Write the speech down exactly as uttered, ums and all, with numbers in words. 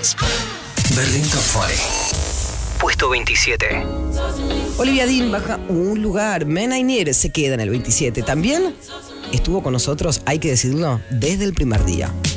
Berlín Top veinte. Puesto veintisiete. Olivia Dean baja un lugar. Men I Need se queda en el veintisiete. También estuvo con nosotros, hay que decirlo, desde el primer día.